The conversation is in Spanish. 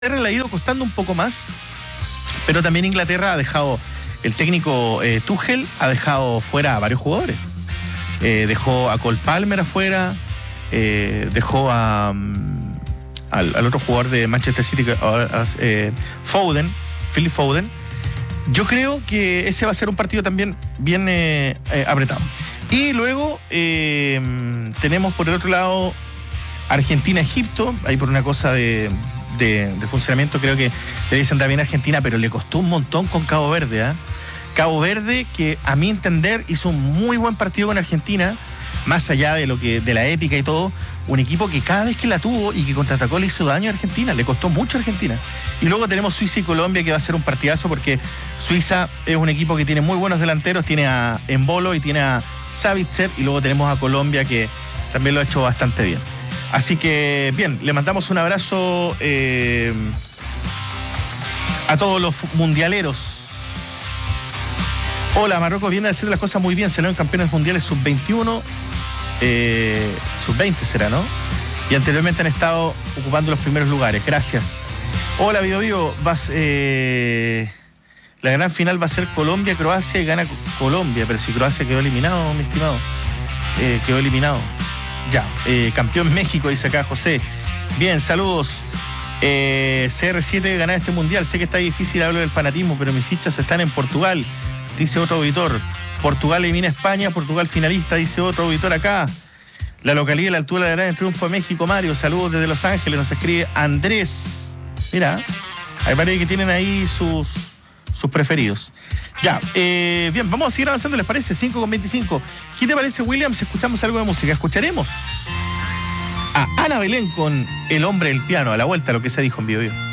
Le ha ido costando un poco más, pero también Inglaterra ha dejado, el técnico Tuchel ha dejado fuera a varios jugadores. Dejó a Cole Palmer afuera, dejó al otro jugador de Manchester City, Phil Foden. Yo creo que ese va a ser un partido también bien apretado. Y luego tenemos por el otro lado Argentina-Egipto, ahí por una cosa de funcionamiento creo que debe andar bien Argentina, pero le costó un montón con Cabo Verde. Cabo Verde, que a mi entender hizo un muy buen partido con Argentina, más allá de la épica y todo, un equipo que cada vez que la tuvo y que contraatacó le hizo daño a Argentina, le costó mucho a Argentina. Y luego tenemos Suiza y Colombia, que va a ser un partidazo porque Suiza es un equipo que tiene muy buenos delanteros, tiene a Embolo y tiene a Savitzer, y luego tenemos a Colombia, que también lo ha hecho bastante bien. Así que, bien, le mandamos un abrazo a todos los mundialeros. Hola, Marruecos viene a hacer las cosas muy bien, salieron campeones mundiales sub-21, sub-20 será, ¿no? Y anteriormente han estado ocupando los primeros lugares. Gracias. Hola, Bio, la gran final va a ser Colombia-Croacia y gana Colombia, pero si Croacia quedó eliminado, mi estimado. Quedó eliminado. Ya, campeón México, dice acá José. Bien, saludos. CR7 ganar este mundial. Sé que está difícil hablar del fanatismo, pero mis fichas están en Portugal, dice otro auditor. Portugal elimina a España, Portugal finalista, dice otro auditor acá. La localidad y la altura de la gran triunfo de México, Mario. Saludos desde Los Ángeles, nos escribe Andrés. Mira, hay varios que tienen ahí sus preferidos. Ya, bien, vamos a seguir avanzando, ¿les parece? 5:25. ¿Qué te parece, William, si escuchamos algo de música? Escucharemos a Ana Belén con El hombre del piano, a la vuelta, lo que se dijo en Bio Bio.